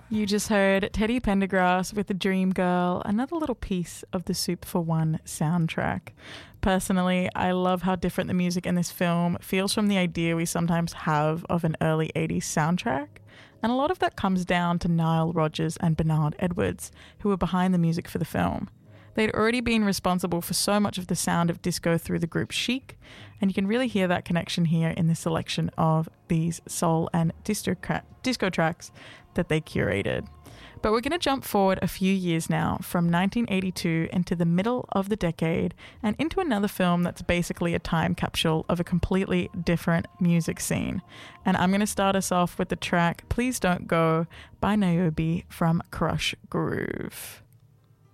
You just heard Teddy Pendergrass with The Dream Girl, another little piece of the Soup for One soundtrack. Personally, I love how different the music in this film feels from the idea we sometimes have of an early 80s soundtrack. And a lot of that comes down to Nile Rodgers and Bernard Edwards, who were behind the music for the film. They'd already been responsible for so much of the sound of disco through the group Chic, and you can really hear that connection here in the selection of these soul and disco tracks that they curated. But we're going to jump forward a few years now, from 1982 into the middle of the decade and into another film that's basically a time capsule of a completely different music scene. And I'm going to start us off with the track Please Don't Go by Niobe from Crush Groove.